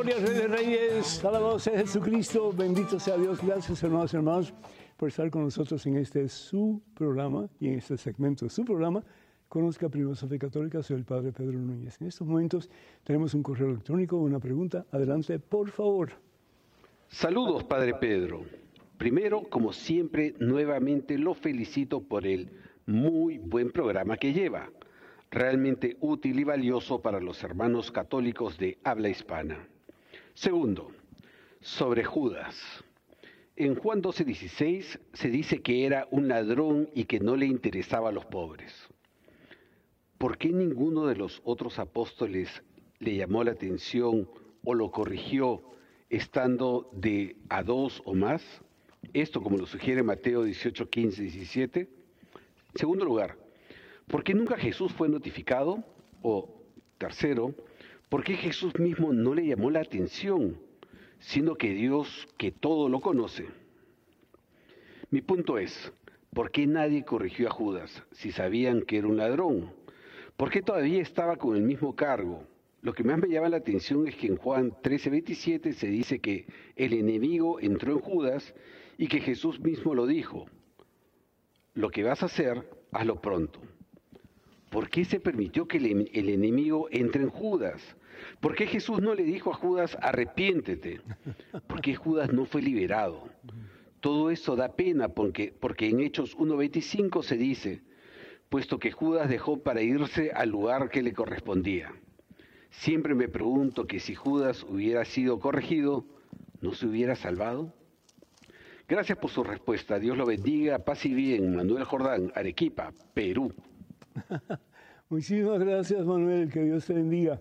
gloria al Rey de Reyes, alabado sea Jesucristo, bendito sea Dios. Gracias, hermanos y hermanas, por estar con nosotros en este su programa y en este segmento de su programa. Conozca primero su fe católica, soy el Padre Pedro Núñez. En estos momentos tenemos un correo electrónico, una pregunta. Adelante, por favor. Saludos, Padre Pedro. Primero, como siempre, nuevamente lo felicito por el muy buen programa que lleva. Realmente útil y valioso para los hermanos católicos de habla hispana. Segundo, sobre Judas. En Juan 12:16 se dice que era un ladrón y que no le interesaba a los pobres. ¿Por qué ninguno de los otros apóstoles le llamó la atención o lo corrigió estando de a dos o más? Esto como lo sugiere Mateo 18, 15, 17. En segundo lugar, ¿por qué nunca Jesús fue notificado? O tercero, ¿por qué Jesús mismo no le llamó la atención, siendo que Dios, que todo lo conoce? Mi punto es, ¿por qué nadie corrigió a Judas si sabían que era un ladrón? ¿Por qué todavía estaba con el mismo cargo? Lo que más me llama la atención es que en Juan 13:27 se dice que el enemigo entró en Judas y que Jesús mismo lo dijo. Lo que vas a hacer, hazlo pronto. ¿Por qué se permitió que el enemigo entre en Judas? ¿Por qué Jesús no le dijo a Judas, arrepiéntete? ¿Por qué Judas no fue liberado? Todo eso da pena porque en Hechos 1:25 se dice, puesto que Judas dejó para irse al lugar que le correspondía. Siempre me pregunto que si Judas hubiera sido corregido, ¿no se hubiera salvado? Gracias por su respuesta. Dios lo bendiga. Paz y bien. Manuel Jordán, Arequipa, Perú. Muchísimas gracias, Manuel, que Dios te bendiga.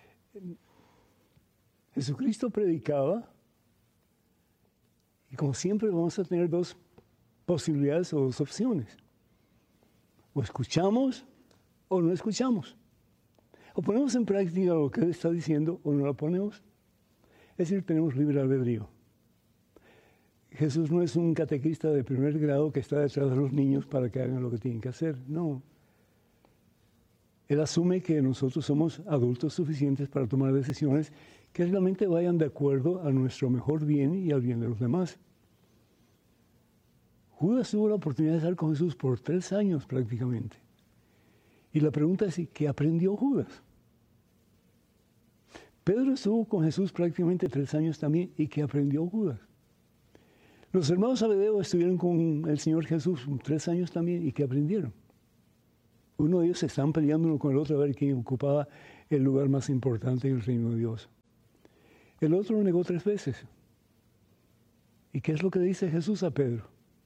Jesucristo predicaba, y como siempre vamos a tener dos posibilidades o dos opciones. O escuchamos o no escuchamos. O ponemos en práctica lo que Él está diciendo o no lo ponemos. Es decir, tenemos libre albedrío. Jesús no es un catequista de primer grado que está detrás de los niños para que hagan lo que tienen que hacer. No. Él asume que nosotros somos adultos suficientes para tomar decisiones que realmente vayan de acuerdo a nuestro mejor bien y al bien de los demás. Judas tuvo la oportunidad de estar con Jesús por 3 años prácticamente. Y la pregunta es, ¿qué aprendió Judas? Pedro estuvo con Jesús prácticamente 3 años también. ¿Y qué aprendió Judas? Los hermanos Zebedeo estuvieron con el Señor Jesús 3 años también. ¿Y qué aprendieron? Uno de ellos se estaban peleando uno con el otro a ver quién ocupaba el lugar más importante en el reino de Dios. El otro lo negó 3 veces. ¿Y qué es lo que le dice Jesús a Pedro?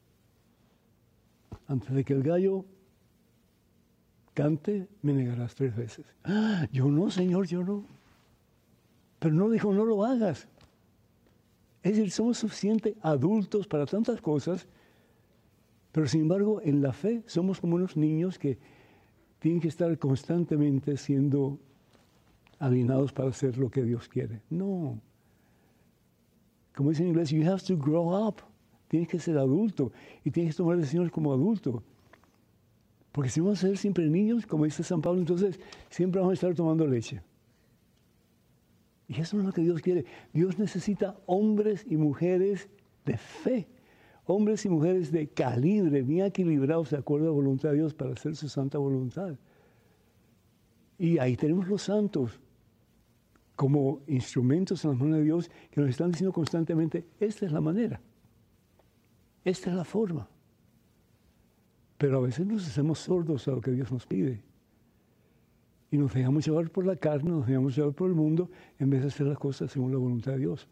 Antes de que el gallo cante, me negarás 3 veces. ¡Ah! Yo no, Señor, yo no. Pero no dijo, no lo hagas. Es decir, somos suficientes adultos para tantas cosas, pero sin embargo, en la fe somos como unos niños que tienen que estar constantemente siendo alineados para hacer lo que Dios quiere. No. Como dice en inglés, you have to grow up. Tienes que ser adulto y tienes que tomar decisiones como adulto. Porque si vamos a ser siempre niños, como dice San Pablo, entonces siempre vamos a estar tomando leche. Y eso no es lo que Dios quiere. Dios necesita hombres y mujeres de fe, hombres y mujeres de calibre, bien equilibrados de acuerdo a la voluntad de Dios para hacer su santa voluntad. Y ahí tenemos los santos como instrumentos en las manos de Dios que nos están diciendo constantemente, esta es la manera, esta es la forma. Pero a veces nos hacemos sordos a lo que Dios nos pide. Y nos dejamos llevar por la carne, nos dejamos llevar por el mundo, en vez de hacer las cosas según la voluntad de Dios.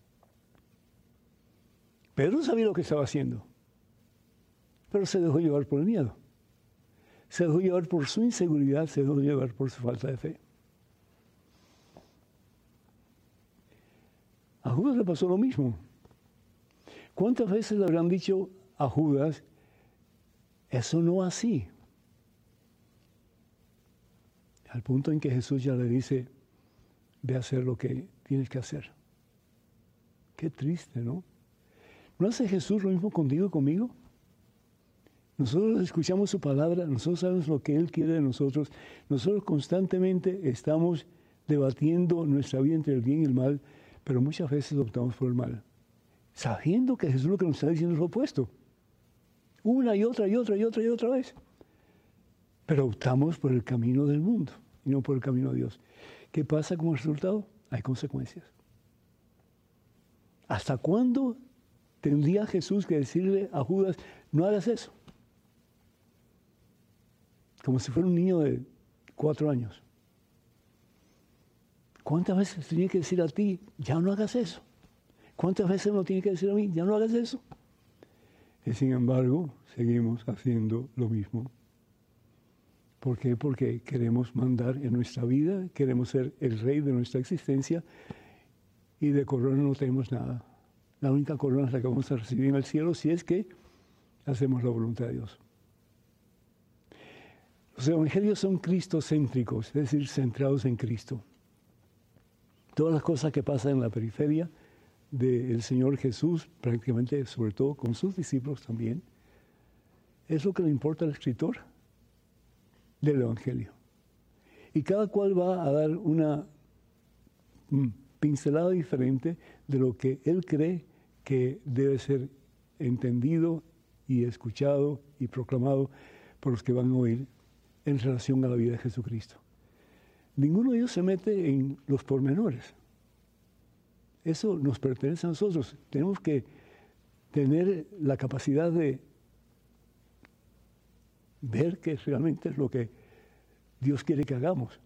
Pedro sabía lo que estaba haciendo, pero se dejó llevar por el miedo. Se dejó llevar por su inseguridad, se dejó llevar por su falta de fe. A Judas le pasó lo mismo. ¿Cuántas veces le habrán dicho a Judas, eso no así? Al punto en que Jesús ya le dice, ve a hacer lo que tienes que hacer. Qué triste, ¿no? ¿No hace Jesús lo mismo contigo y conmigo? Nosotros escuchamos su palabra, nosotros sabemos lo que Él quiere de nosotros. Nosotros constantemente estamos debatiendo nuestra vida entre el bien y el mal, Pero muchas veces optamos por el mal, sabiendo que Jesús lo que nos está diciendo es lo opuesto. Una y otra y otra y otra y otra vez. Pero optamos por el camino del mundo y no por el camino de Dios. ¿Qué pasa como resultado? Hay consecuencias. ¿Hasta cuándo tendría Jesús que decirle a Judas, no hagas eso? Como si fuera un niño de 4 años. ¿Cuántas veces tenía que decir a ti, ya no hagas eso? ¿Cuántas veces me lo tiene que decir a mí, ya no hagas eso? Y sin embargo, seguimos haciendo lo mismo. ¿Por qué? Porque queremos mandar en nuestra vida, queremos ser el rey de nuestra existencia y de corona no tenemos nada. La única corona es la que vamos a recibir en el cielo si es que hacemos la voluntad de Dios. Los evangelios son cristocéntricos, es decir, centrados en Cristo. Todas las cosas que pasan en la periferia del Señor Jesús, prácticamente, sobre todo con sus discípulos también, es lo que le importa al escritor del Evangelio. Y cada cual va a dar una pincelada diferente de lo que él cree que debe ser entendido y escuchado y proclamado por los que van a oír en relación a la vida de Jesucristo. Ninguno de ellos se mete en los pormenores. Eso nos pertenece a nosotros. Tenemos que tener la capacidad de ver qué realmente es lo que Dios quiere que hagamos.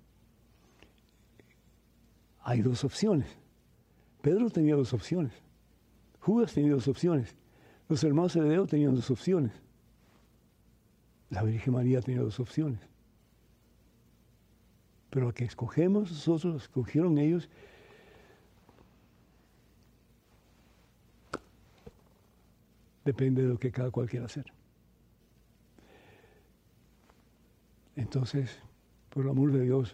Hay 2 opciones. Pedro tenía 2 opciones. Judas tenía 2 opciones. Los hermanos Zebedeo tenían 2 opciones. La Virgen María tenía 2 opciones. Pero lo que escogemos nosotros, escogieron ellos, depende de lo que cada cual quiera hacer. Entonces, por el amor de Dios,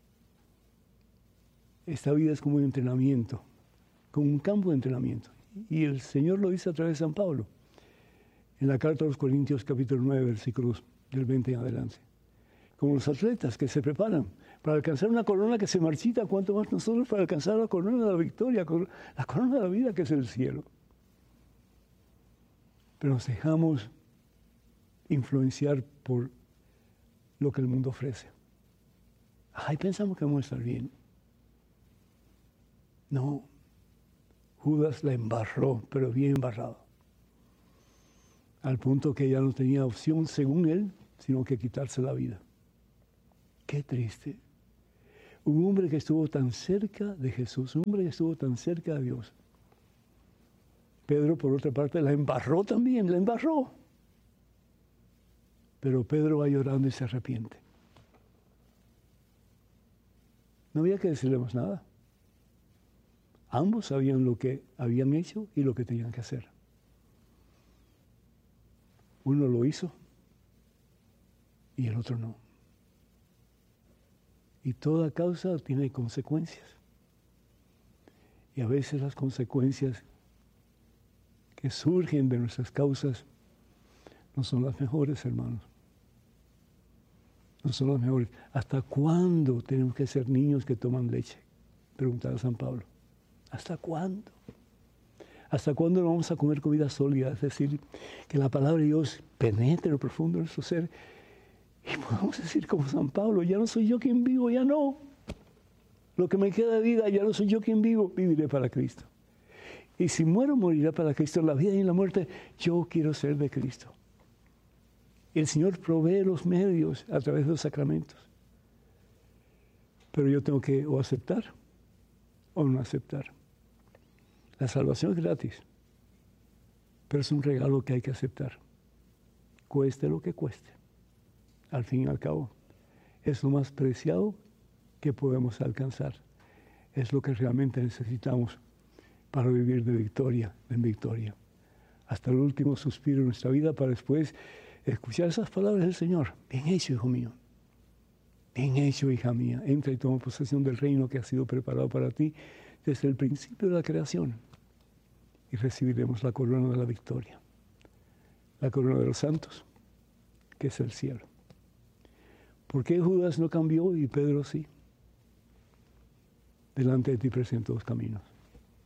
esta vida es como un entrenamiento, como un campo de entrenamiento. Y el Señor lo dice a través de San Pablo, en la carta a los Corintios, capítulo 9, versículos del 20 en adelante. Como los atletas que se preparan para alcanzar una corona que se marchita, cuanto más nosotros para alcanzar la corona de la victoria, la corona de la vida que es el cielo. Pero nos dejamos influenciar por lo que el mundo ofrece. Ay, pensamos que vamos a estar bien. No, Judas la embarró, pero bien embarrado. Al punto que ya no tenía opción, según él, sino que quitarse la vida. Qué triste. Un hombre que estuvo tan cerca de Jesús, un hombre que estuvo tan cerca de Dios. Pedro, por otra parte, la embarró también, la embarró. Pero Pedro va llorando y se arrepiente. No había que decirle más nada. Ambos sabían lo que habían hecho y lo que tenían que hacer. Uno lo hizo y el otro no. Y toda causa tiene consecuencias. Y a veces las consecuencias que surgen de nuestras causas no son las mejores, hermanos. No son las mejores. ¿Hasta cuándo tenemos que ser niños que toman leche? Preguntaba San Pablo. ¿Hasta cuándo? ¿Hasta cuándo no vamos a comer comida sólida? Es decir, que la palabra de Dios penetre en lo profundo de nuestro ser. Y podemos decir como San Pablo, ya no soy yo quien vivo, ya no. Lo que me queda de vida, ya no soy yo quien vivo, viviré para Cristo. Y si muero, moriré para Cristo. En la vida y en la muerte, yo quiero ser de Cristo. Y el Señor provee los medios a través de los sacramentos. Pero yo tengo que o aceptar o no aceptar. La salvación es gratis, pero es un regalo que hay que aceptar. Cueste lo que cueste. Al fin y al cabo, es lo más preciado que podemos alcanzar. Es lo que realmente necesitamos para vivir de victoria en victoria. Hasta el último suspiro de nuestra vida para después escuchar esas palabras del Señor. Bien hecho, hijo mío. Bien hecho, hija mía. Entra y toma posesión del reino que ha sido preparado para ti desde el principio de la creación. Y recibiremos la corona de la victoria. La corona de los santos, que es el cielo. ¿Por qué Judas no cambió y Pedro sí? Delante de ti presento 2 caminos.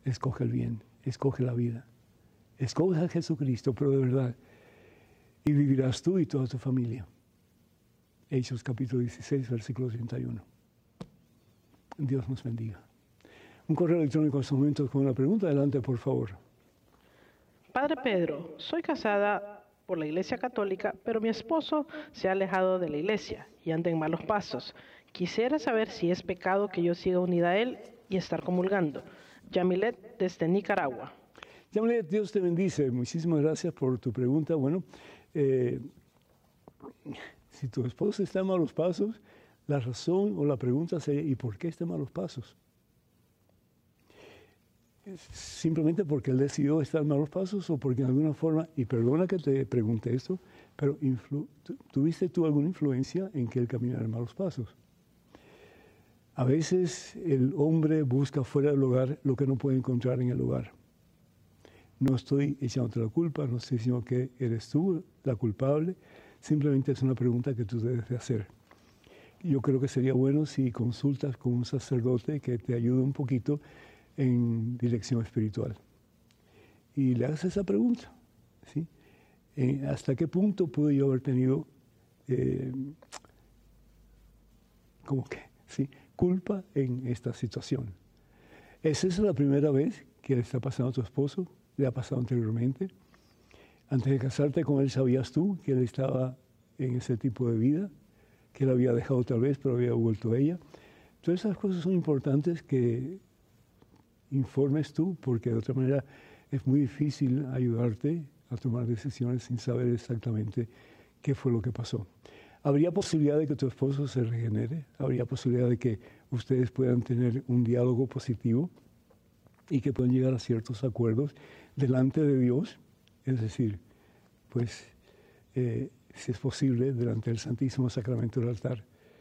escoge el bien, escoge la vida. Escoge a Jesucristo, pero de verdad. Y vivirás tú y toda tu familia. Hechos capítulo 16, versículo 31. Dios nos bendiga. Un correo electrónico en estos momentos con una pregunta. Adelante, por favor. Padre Pedro, soy casada por la Iglesia Católica, pero mi esposo se ha alejado de la Iglesia y anda en malos pasos. Quisiera saber si es pecado que yo siga unida a él y estar comulgando. Yamilet, desde Nicaragua. Yamilet, Dios te bendice. Muchísimas gracias por tu pregunta. Bueno, si tu esposo está en malos pasos, la razón o la pregunta sería, ¿y por qué está en malos pasos? Simplemente porque él decidió estar en malos pasos o porque en alguna forma, y perdona que te pregunte esto, pero ¿tuviste tú alguna influencia en que él caminara en malos pasos? A veces el hombre busca fuera del hogar lo que no puede encontrar en el hogar. No estoy echándote la culpa, no estoy diciendo que eres tú la culpable, simplemente es una pregunta que tú debes de hacer. Yo creo que sería bueno si consultas con un sacerdote que te ayude un poquito en dirección espiritual. Y le hagas esa pregunta, ¿sí? ¿Hasta qué punto pude yo haber tenido ¿sí? culpa en esta situación? ¿Es esa la primera vez que le está pasando a tu esposo? ¿Le ha pasado anteriormente? Antes de casarte con él, ¿sabías tú que él estaba en ese tipo de vida? Que él había dejado tal vez, pero había vuelto a ella. Todas esas cosas son importantes que informes tú, porque de otra manera es muy difícil ayudarte a tomar decisiones sin saber exactamente qué fue lo que pasó. ¿Habría posibilidad de que tu esposo se regenere? ¿Habría posibilidad de que ustedes puedan tener un diálogo positivo y que puedan llegar a ciertos acuerdos delante de Dios? Es decir, pues, si es posible, delante del Santísimo Sacramento del altar.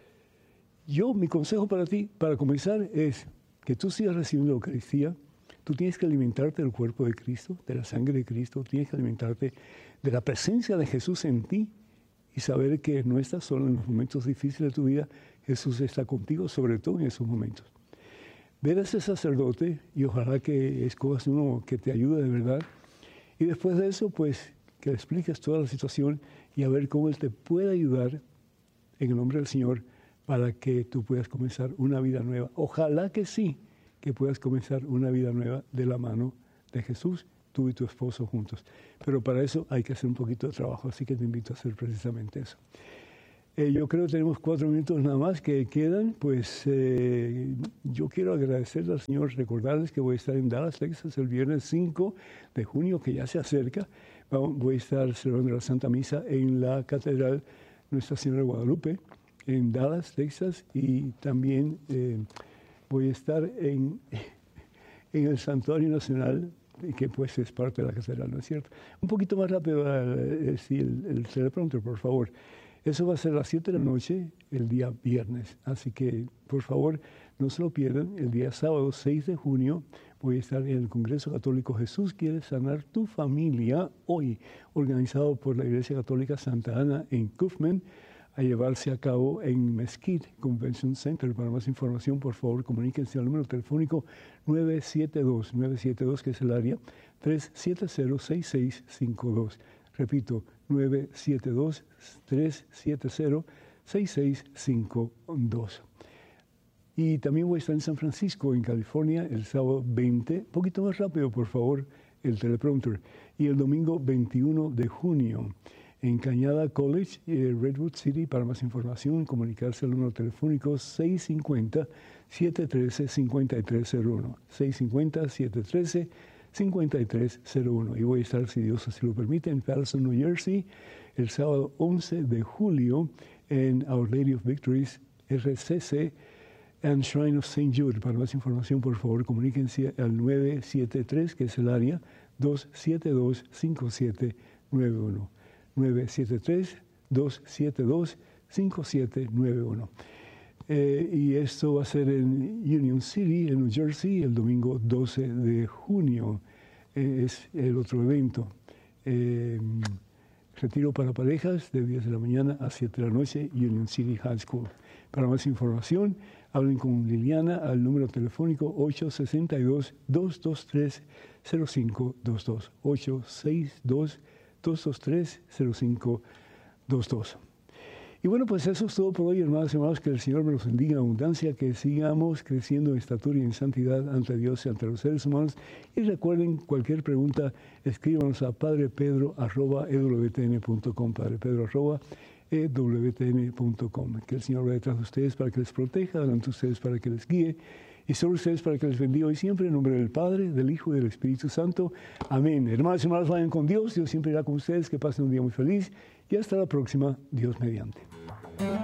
Mi consejo para ti, para comenzar, es que tú sigas recibiendo la Eucaristía. Tú tienes que alimentarte del cuerpo de Cristo, de la sangre de Cristo. Tienes que alimentarte de la presencia de Jesús en ti y saber que no estás solo en los momentos difíciles de tu vida. Jesús está contigo, sobre todo en esos momentos. Ver a ese sacerdote y ojalá que escojas uno que te ayude de verdad. Y después de eso, pues, que le expliques toda la situación y a ver cómo Él te puede ayudar en el nombre del Señor para que tú puedas comenzar una vida nueva. Ojalá que sí, que puedas comenzar una vida nueva de la mano de Jesús, tú y tu esposo juntos. Pero para eso hay que hacer un poquito de trabajo, así que te invito a hacer precisamente eso. Yo creo que tenemos 4 minutos nada más que quedan. Pues yo quiero agradecerle al Señor, recordarles que voy a estar en Dallas, Texas, el viernes 5 de junio, que ya se acerca. Voy a estar celebrando la Santa Misa en la Catedral Nuestra Señora de Guadalupe, en Dallas, Texas, y también voy a estar en el Santuario Nacional, que pues es parte de la Catedral, ¿no es cierto? Un poquito más rápido el teleprompter, por favor. Eso va a ser a las 7 de la noche, el día viernes. Así que, por favor, no se lo pierdan. El día sábado, 6 de junio, voy a estar en el Congreso Católico Jesús Quiere Sanar Tu Familia, hoy, organizado por la Iglesia Católica Santa Ana en Kaufman, a llevarse a cabo en Mesquite Convention Center. Para más información, por favor, comuníquense al número telefónico 972, que es el área 370-6652. Repito, 972-370-6652. Y también voy a estar en San Francisco, en California, el sábado 20, un poquito más rápido, por favor, el teleprompter, y el domingo 21 de junio, en Cañada College, Redwood City. Para más información, comunicarse al número telefónico 650-713-5301, 650-713-5301. Y voy a estar, si Dios así lo permite, en Patterson, New Jersey, el sábado 11 de julio, en Our Lady of Victories, RCC, and Shrine of St. Jude. Para más información, por favor, comuníquense al 973, que es el área 272-5791. 973-272-5791. Y esto va a ser en Union City, en New Jersey, el domingo 12 de junio. Es el otro evento. Retiro para parejas de 10 de la mañana a 7 de la noche, Union City High School. Para más información, hablen con Liliana al número telefónico 862-223-0522. 862-223-0522. Y bueno, pues eso es todo por hoy, hermanos y hermanos. Que el Señor me los bendiga en abundancia, que sigamos creciendo en estatura y en santidad ante Dios y ante los seres humanos. Y recuerden, cualquier pregunta, escríbanos a padrepedro@ewtn.com, padrepedro@ewtn.com. Que el Señor vaya detrás de ustedes para que les proteja, delante de ustedes para que les guíe, y sobre ustedes para que les bendiga hoy siempre, en nombre del Padre, del Hijo y del Espíritu Santo. Amén. Hermanos y hermanas, vayan con Dios. Dios siempre irá con ustedes. Que pasen un día muy feliz. Y hasta la próxima, Dios mediante.